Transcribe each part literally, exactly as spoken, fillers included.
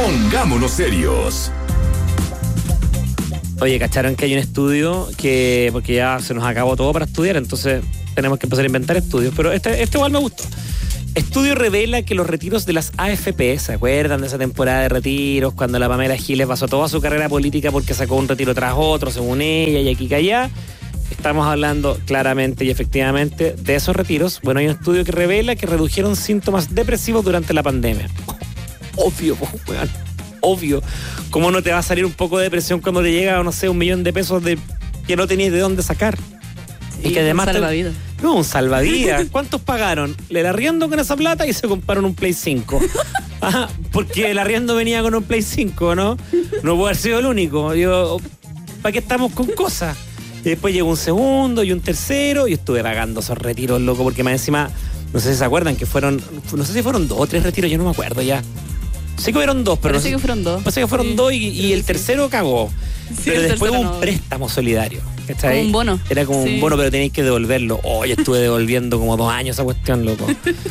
Pongámonos serios. Oye, ¿cacharon que hay un estudio que, porque ya se nos acabó todo para estudiar, entonces tenemos que empezar a inventar estudios, pero este, este igual me gustó. Estudio revela que los retiros de las A F P, ¿se acuerdan de esa temporada de retiros cuando la Pamela Giles basó toda su carrera política porque sacó un retiro tras otro, según ella, y aquí y allá? Estamos hablando claramente y efectivamente de esos retiros. Bueno, hay un estudio que revela que redujeron síntomas depresivos durante la pandemia. Obvio, po, weón. Obvio. ¿Cómo no te va a salir un poco de depresión cuando te llega, no sé, un millón de pesos de que no tenías de dónde sacar? Sí, y que además un salvavidas. Te... No, un salvavidas. ¿Cuántos pagaron? El arriendo con esa plata y se compraron un Play cinco. Ajá, porque el arriendo venía con un Play cinco, ¿no? No puede haber sido el único. Yo, ¿para qué estamos con cosas? Y después llegó un segundo y un tercero y estuve pagando esos retiros, loco, porque más encima, no sé si se acuerdan que fueron, no sé si fueron dos o tres retiros, yo no me acuerdo ya. Sé que fueron dos, pero... Parece no sé, que fueron dos. Parece que fueron sí, dos y, y el tercero cagó. Sí, pero después hubo un no. préstamo solidario. ¿Cachai? Como un bono. Era como sí. un bono, pero tenéis que devolverlo. Hoy oh, estuve devolviendo como dos años esa cuestión, loco.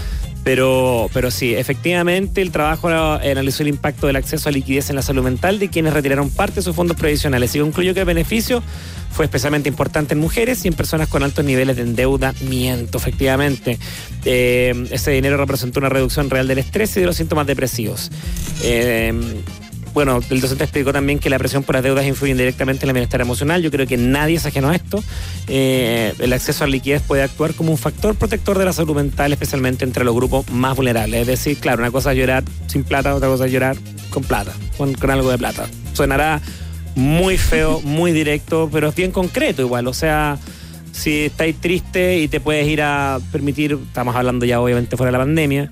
Pero, pero sí, efectivamente el trabajo analizó el impacto del acceso a liquidez en la salud mental de quienes retiraron parte de sus fondos previsionales y concluyó que el beneficio fue especialmente importante en mujeres y en personas con altos niveles de endeudamiento. Efectivamente, eh, ese dinero representó una reducción real del estrés y de los síntomas depresivos. Eh, Bueno, el docente explicó también que la presión por las deudas influye directamente en el bienestar emocional. Yo creo que nadie es ajeno a esto. Eh, el acceso a la liquidez puede actuar como un factor protector de la salud mental, especialmente entre los grupos más vulnerables. Es decir, claro, una cosa es llorar sin plata, otra cosa es llorar con plata, con, con algo de plata. Sonará muy feo, muy directo, pero es bien concreto igual. O sea, si estáis triste y te puedes ir a permitir, estamos hablando ya obviamente fuera de la pandemia,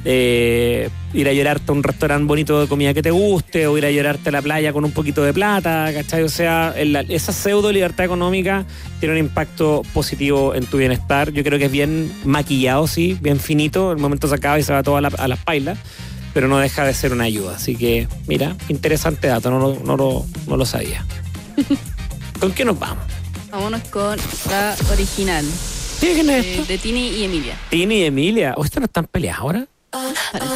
Eh, ir a llorarte a un restaurante bonito de comida que te guste o ir a llorarte a la playa con un poquito de plata, ¿cachai? O sea, el, esa pseudo libertad económica tiene un impacto positivo en tu bienestar. Yo creo que es bien maquillado, sí, bien finito. El momento se acaba y se va todo a, la, a las pailas, pero no deja de ser una ayuda. Así que, mira, interesante dato, no lo, no lo, no lo sabía. ¿Con qué nos vamos? Vámonos con la original. ¿Quién es esto? De, de Tini y Emilia. Tini y Emilia. ¿O estas no están peleadas ahora? Parece